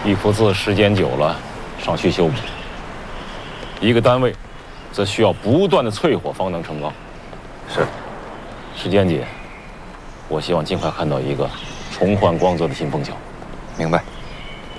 玉佛寺时间久了，尚需修补。一个单位，则需要不断的淬火方能成钢。 是。 时间紧，我希望尽快看到一个重焕光泽的新枫桥。 明白。